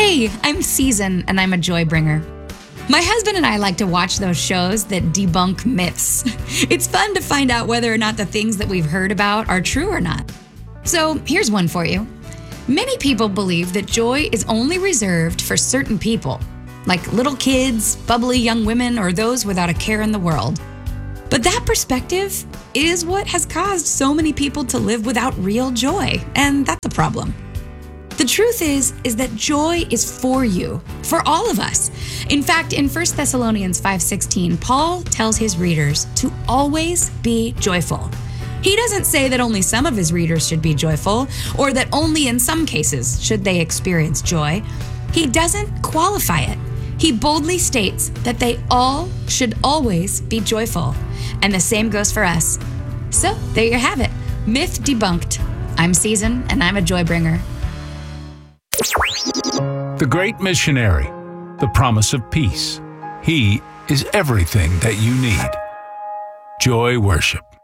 Hey, I'm Season, and I'm a joy bringer. My husband and I like to watch those shows that debunk myths. It's fun to find out whether or not the things that we've heard about are true or not. So here's one for you. Many people believe that joy is only reserved for certain people, like little kids, bubbly young women, or those without a care in the world. But that perspective is what has caused so many people to live without real joy, and that's a problem. The truth is that joy is for you, for all of us. In fact, in 1 Thessalonians 5:16, Paul tells his readers to always be joyful. He doesn't say that only some of his readers should be joyful, or that only in some cases should they experience joy. He doesn't qualify it. He boldly states that they all should always be joyful. And the same goes for us. So there you have it. Myth debunked. I'm Season, and I'm a joy bringer. The Great Missionary, the promise of peace. He is everything that you need. Joy Worship.